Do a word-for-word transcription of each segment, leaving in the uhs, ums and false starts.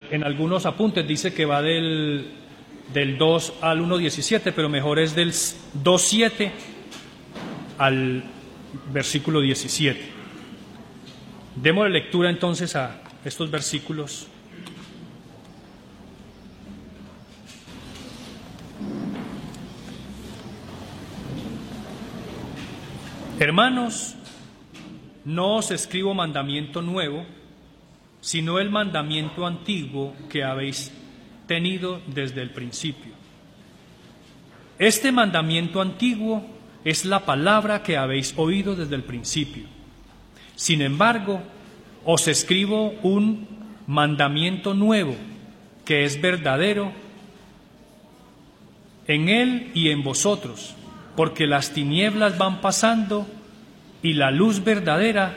en algunos apuntes dice que va del, del dos al uno diecisiete, pero mejor es del dos siete al versículo diecisiete. Démosle lectura entonces a estos versículos. Hermanos, no os escribo mandamiento nuevo, sino el mandamiento antiguo que habéis tenido desde el principio. Este mandamiento antiguo es la palabra que habéis oído desde el principio. Sin embargo, os escribo un mandamiento nuevo, que es verdadero en él y en vosotros, porque las tinieblas van pasando y la luz verdadera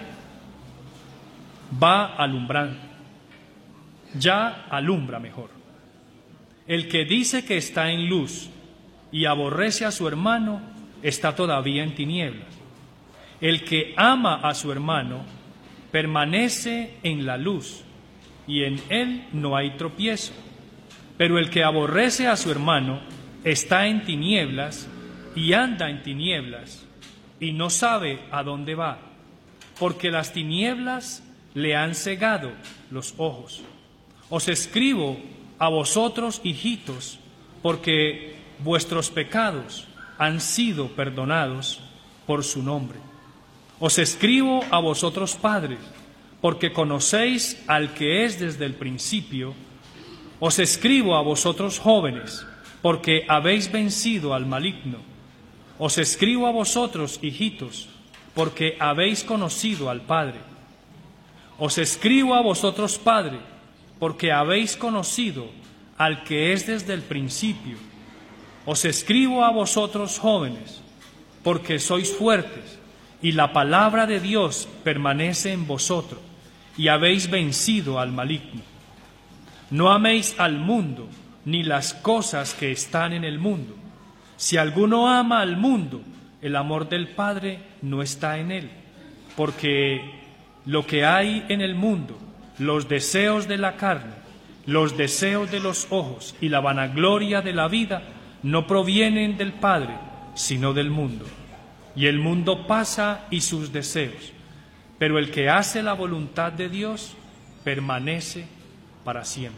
va alumbrando. Ya alumbra mejor. El que dice que está en luz y aborrece a su hermano, está todavía en tinieblas. El que ama a su hermano permanece en la luz, y en él no hay tropiezo. Pero el que aborrece a su hermano está en tinieblas y anda en tinieblas, y no sabe a dónde va, porque las tinieblas le han cegado los ojos. Os escribo a vosotros, hijitos, porque vuestros pecados han sido perdonados por su nombre. Os escribo a vosotros, padres, porque conocéis al que es desde el principio. Os escribo a vosotros, jóvenes, porque habéis vencido al maligno. Os escribo a vosotros, hijitos, porque habéis conocido al Padre. Os escribo a vosotros, padres, porque habéis conocido al que es desde el principio. Os escribo a vosotros, jóvenes, porque sois fuertes, y la palabra de Dios permanece en vosotros, y habéis vencido al maligno. No améis al mundo, ni las cosas que están en el mundo. Si alguno ama al mundo, el amor del Padre no está en él, porque lo que hay en el mundo, los deseos de la carne, los deseos de los ojos y la vanagloria de la vida, no provienen del Padre, sino del mundo. Y el mundo pasa y sus deseos, pero el que hace la voluntad de Dios permanece para siempre.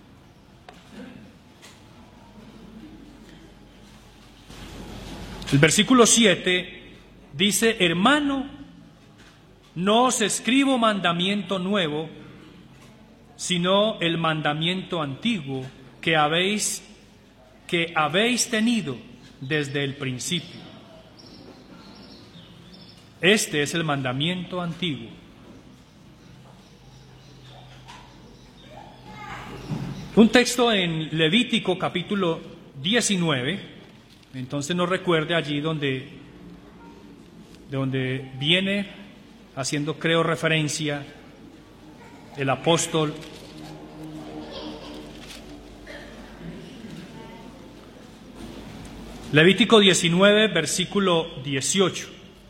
El versículo siete dice: hermano, no os escribo mandamiento nuevo, sino el mandamiento antiguo que habéis, que habéis tenido desde el principio. Este es el mandamiento antiguo. Un texto en Levítico capítulo diecinueve, entonces nos recuerde allí donde, donde viene haciendo, creo, referencia el apóstol Levítico diecinueve, versículo dieciocho.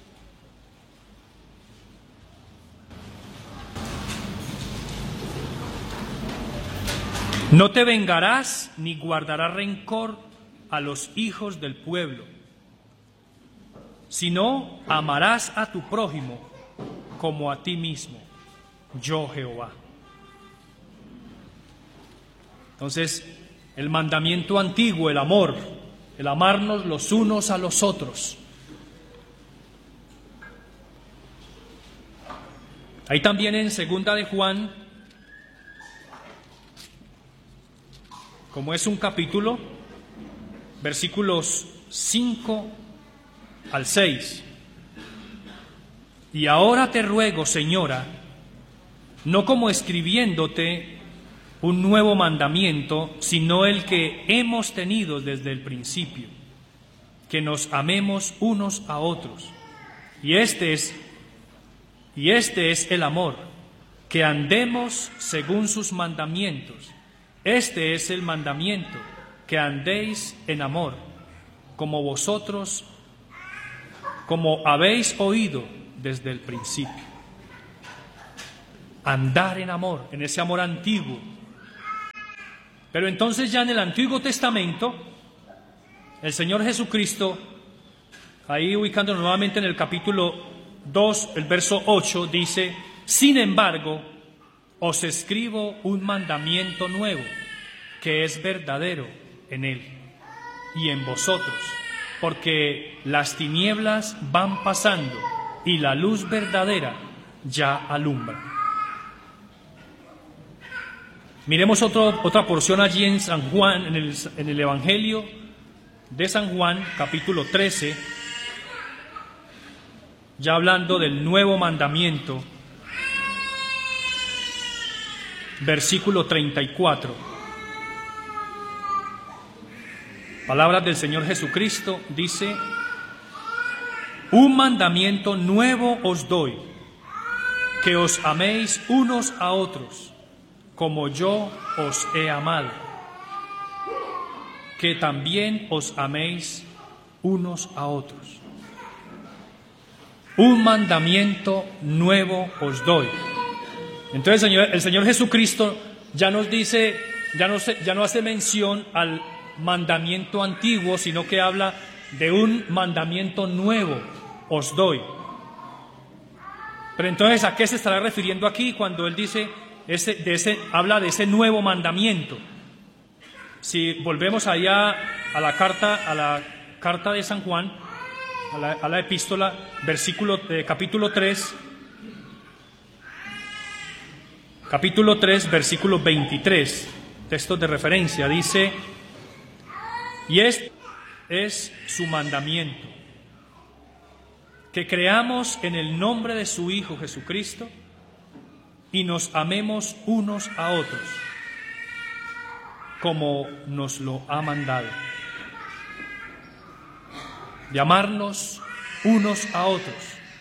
No te vengarás ni guardarás rencor a los hijos del pueblo, sino amarás a tu prójimo como a ti mismo, yo Jehová. Entonces, el mandamiento antiguo, el amor, el amarnos los unos a los otros. Ahí también en segunda de Juan, como es un capítulo, versículos cinco al seis. Y ahora te ruego, Señora, no como escribiéndote un nuevo mandamiento, sino el que hemos tenido desde el principio, que nos amemos unos a otros. Y este es, y este es el amor, que andemos según sus mandamientos. Este es el mandamiento, que andéis en amor, como vosotros, como habéis oído desde el principio. Andar en amor, en ese amor antiguo, Pero entonces ya en el Antiguo Testamento, el Señor Jesucristo, ahí ubicándonos nuevamente en el capítulo dos, el verso ocho, dice: sin embargo, os escribo un mandamiento nuevo, que es verdadero en él y en vosotros, porque las tinieblas van pasando y la luz verdadera ya alumbra. Miremos otro, otra porción allí en San Juan, en el, en el Evangelio de San Juan, capítulo trece, ya hablando del nuevo mandamiento, versículo treinta y cuatro. Palabras del Señor Jesucristo, dice: un mandamiento nuevo os doy, que os améis unos a otros, como yo os he amado, que también os améis unos a otros. Un mandamiento nuevo os doy. Entonces el Señor, el Señor Jesucristo ya nos dice, ya no, se, ya no hace mención al mandamiento antiguo, sino que habla de un mandamiento nuevo os doy. Pero entonces, ¿a qué se estará refiriendo aquí cuando Él dice, ese, de ese, habla de ese nuevo mandamiento? Si volvemos allá a la carta, a la carta de San Juan, a la, a la epístola, versículo, eh, capítulo tres, capítulo tres, versículo veintitrés, textos de referencia, dice: y este es su mandamiento, que creamos en el nombre de su Hijo Jesucristo y nos amemos unos a otros, como nos lo ha mandado. De amarnos unos a otros.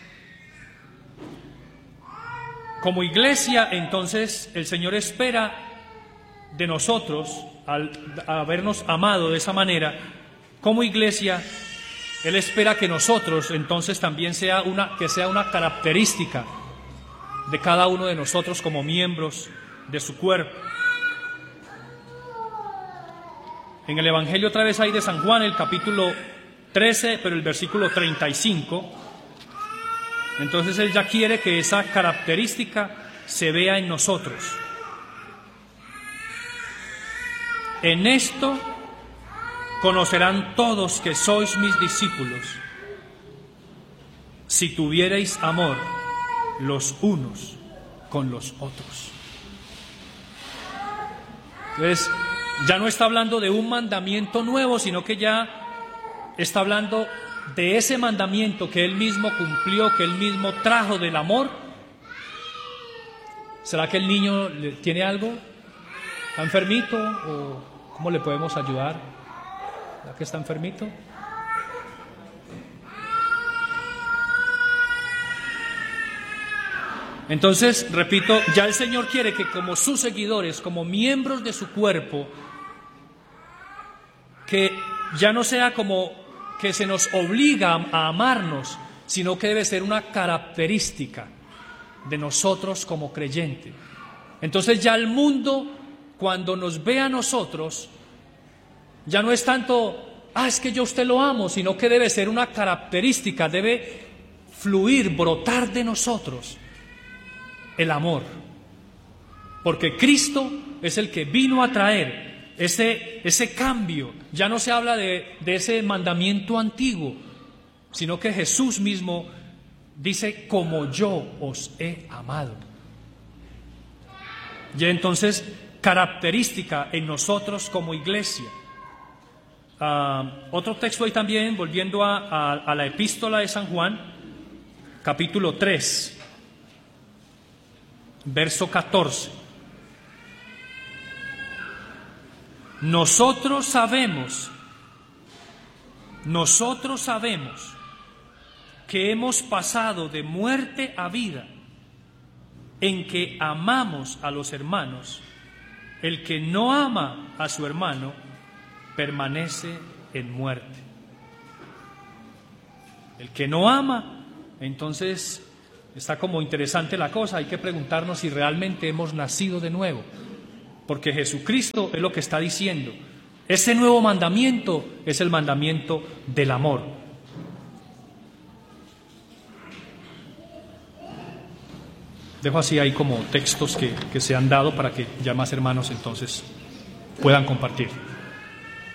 Como iglesia, entonces, el Señor espera de nosotros, al habernos amado de esa manera, como iglesia, Él espera que nosotros, entonces, también sea una, que sea una característica de cada uno de nosotros como miembros de su cuerpo. En el Evangelio otra vez hay de San Juan, el capítulo trece, pero el versículo treinta y cinco. Entonces Él ya quiere que esa característica se vea en nosotros. En esto conocerán todos que sois mis discípulos, si tuviereis amor los unos con los otros. Entonces, ya no está hablando de un mandamiento nuevo, sino que ya está hablando de ese mandamiento que Él mismo cumplió, que Él mismo trajo, del amor. ¿Será que el niño tiene algo? ¿Está enfermito? ¿O cómo le podemos ayudar? ¿Será que está enfermito? Entonces, repito, ya el Señor quiere que como sus seguidores, como miembros de su cuerpo, que ya no sea como que se nos obliga a amarnos, sino que debe ser una característica de nosotros como creyentes. Entonces ya el mundo, cuando nos ve a nosotros, ya no es tanto, ah, es que yo a usted lo amo, sino que debe ser una característica, debe fluir, brotar de nosotros el amor. Porque Cristo es el que vino a traer ese, ese cambio. Ya no se habla de, de ese mandamiento antiguo, sino que Jesús mismo dice: como yo os he amado. Y entonces, característica en nosotros como iglesia. Uh, otro texto ahí también, volviendo a, a, a la epístola de San Juan, capítulo tres, verso catorce. Nosotros sabemos, nosotros sabemos que hemos pasado de muerte a vida, en que amamos a los hermanos. El que no ama a su hermano permanece en muerte. El que no ama, entonces está como interesante la cosa. Hay que preguntarnos si realmente hemos nacido de nuevo. porque Jesucristo es lo que está diciendo. Ese nuevo mandamiento es el mandamiento del amor. Dejo así ahí como textos que, que se han dado para que ya más hermanos entonces puedan compartir.